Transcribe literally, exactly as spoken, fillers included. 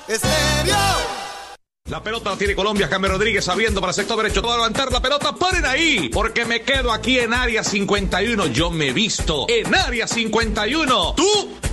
Estéreo. La pelota la tiene Colombia, James Rodríguez abriendo para el sector derecho. Todo a levantar la pelota, paren ahí, porque me quedo aquí en área cincuenta y uno. Yo me visto en área cincuenta y uno. ¿Tú?